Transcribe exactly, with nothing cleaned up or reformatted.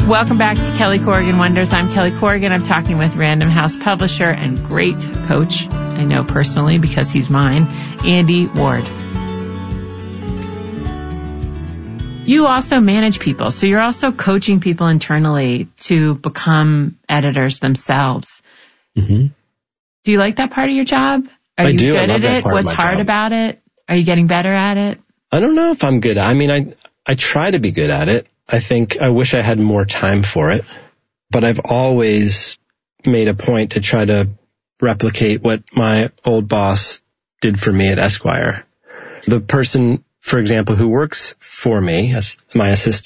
Welcome back to Kelly Corrigan Wonders. I'm Kelly Corrigan. I'm talking with Random House publisher and great coach, I know personally because he's mine, Andy Ward. You also manage people, so you're also coaching people internally to become editors themselves. Mm-hmm. Do you like that part of your job? Are I you do. good I love at that it? part of What's my hard job. about it? Are you getting better at it? I don't know if I'm good. I mean, I I try to be good at it. I think I wish I had more time for it, but I've always made a point to try to replicate what my old boss did for me at Esquire. The person, for example, who works for me as my assistant,